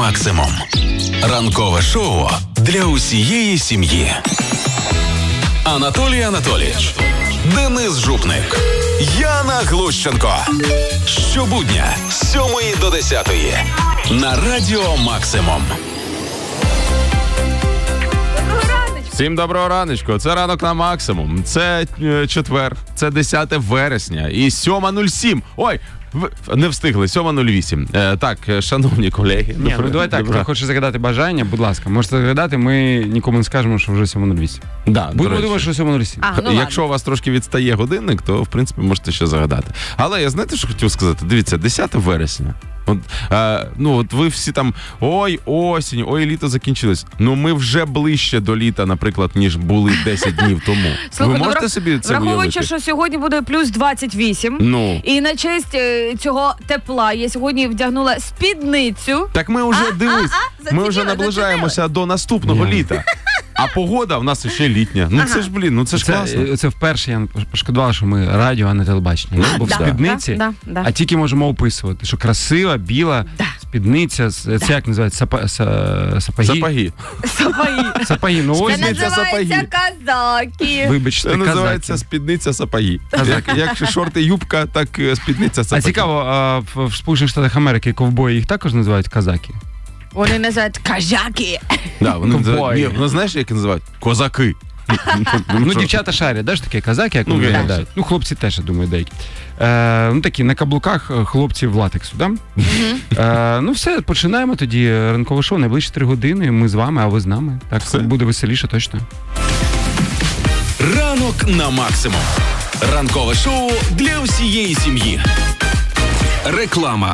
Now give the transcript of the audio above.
максимум. Ранкове шоу для усієї сім'ї. Анатолій Анатолійович, Денис Жупник, Яна Глущенко. Щобудня з 7 до 10 на Радіо Максимум. Всім доброго раночку. Це ранок на максимум. Це четвер, це 10 вересня і 7:07. Ой, не встигли, 7:08. Так, шановні колеги. Давай так, хто хоче загадати бажання, будь ласка, можете загадати, ми нікому не скажемо, що вже 7:08. Да, будемо думати, що 7:07. Якщо у вас трошки відстає годинник, то, в принципі, можете ще загадати. Але я знаєте, що хотів сказати? Дивіться, 10 вересня. От ви всі там, ой, осінь, ой, літо закінчилось. Ну, ми вже ближче до літа, наприклад, ніж були 10 днів тому. Слухай, ви можете собі це уявити? Враховуючи, що сьогодні буде плюс 28, і на честь цього тепла я сьогодні вдягнула спідницю. Так ми вже, дивись, ми вже наближаємося до наступного літа. А погода в нас ще літня. Ну це ж, це ж класно. Це вперше я пошкодувала, що ми радіо, а не телебачення. Бо в спідниці, а тільки можемо описувати, що красива, біла спідниця, це як називається? Сапоги? Сапоги. Ну, ось це називається казаки. Вибачте, це називається спідниця сапоги. Як шорти юбка, так спідниця сапоги. А цікаво, в Сполучених Штатах Америки ковбої їх також називають казаки? Вони називають кажаки. Да, вони знаєш, як називають? Козаки. Ну, дівчата шарять, да, ж таке казаки, як вони виглядають. Ну, хлопці теж, я думаю, деякі. Ну, такі, на каблуках хлопці в латексу, да? Ну, все, починаємо тоді ранкове шоу, найближчі 3 години, ми з вами, а ви з нами. Так, все буде веселіше, точно. Ранок на максимум. Ранкове шоу для усієї сім'ї. Реклама.